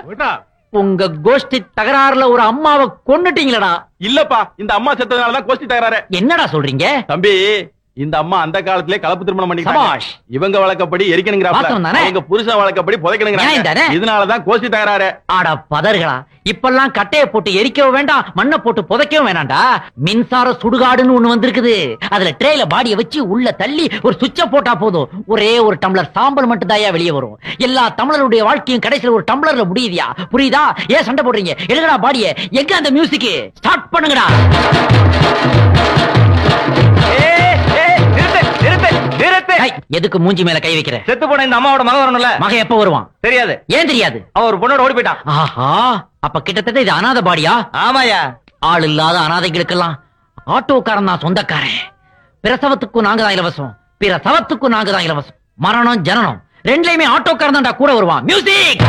உங்க கோஷ்டி தகராறுல ஒரு அம்மாவை கொன்னுட்டீங்களடா. இல்லப்பா, இந்த அம்மா செத்ததுனாலதான் கோஷ்டி தகராறு. என்னடா சொல்றீங்க தம்பி? இந்த அம்மா அந்த காலத்திலே கலப்பு திருமணம் பண்ணிட்டாங்க. சபாஷ். இவங்க வழக்கப்படி எரிக்கணுங்கிறாங்க, அவங்க புருஷன் வழக்கப்படி புதைக்கணுங்கிறாங்க. இதனாலதான் கோஷ்டி தகராறு. ஆட பதர்களா, இப்பெல்லாம் கட்டைய போட்டு எரிக்கவும் வேண்டாம், மண்ணை போட்டு புதைக்கவும் வேண்டாம்டா. மின்சார சுடுகாடுன்னு ஒண்ணு வந்திருக்குது. அதுல ட்ரேல பாடிய வச்சு உள்ள தள்ளி ஒரு சுவிட்ச போட்டா போதும், ஒரே ஒரு டம்ளர் சாம்பல் மட்டும் தாயா வெளியே வரும். எல்லா தமிழருடைய வாழ்க்கையும் கடைசியில் ஒரு டம்ளர்ல முடியுதியா? புரியுதா? ஏன் சண்டை போடுறீங்க? எழுங்கடா பாடிய. எங்க அந்த மியூசிக்? ஸ்டார்ட் பண்ணுங்கடா. எதுக்கு மூஞ்சி மேல கை வைக்கிற? செத்து போன இந்த அம்மாவோட மகன் வரணும்ல. மகன் எப்ப வருவான்? தெரியாது. ஏன் தெரியாது? அவன் ஒரு பொண்ணோட ஓடி போயிட்டான். ஆஹா, அப்ப கிட்டத்தட்ட இது அனாதை பாடியா? ஆமாயா. ஆள் இல்லாத அனாதைகளுக்கெல்லாம் ஆட்டோக்காரன் தான் சொந்தக்காரன். பிரசவத்துக்கும் நாங்க தான் இலவசம், பிரசவத்துக்கும் நாங்க தான் இலவசம். மரணம் ஜனனம் ரெண்டுலயுமே ஆட்டோக்காரன் தான்டா கூட வருவான். மியூசிக்.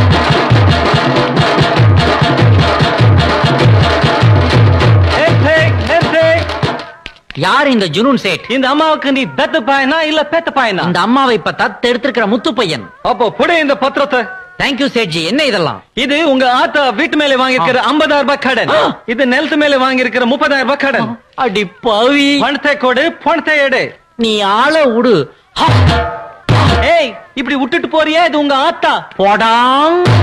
யார் இந்த ஜுனூன் சேட்? இந்த அம்மாவுக்கு நீ பெத்த பாயனா இல்ல பேத்த பாயனா? இந்த அம்மாவை இப்ப தத்து எடுத்திருக்கிற முத்து பையன். அப்போ புடி இந்த பத்திரத்தை. தேங்க்யூ சேட்ஜி. என்ன இதெல்லாம்? இது உங்க ஆத்தா வீட்டு மேல வாங்கி இருக்கிற 50,000 ரூபாய் கடன். இது நிலத்து மேல வாங்கி இருக்கிற 30,000 ரூபாய் கடன். அடி பாவி. பணத்தை கொடு, பணத்தை எடு. நீ ஆள விடு. ஏய், இப்படி விட்டுட்டு போறியா? இது உங்க ஆத்தா. போடாங்.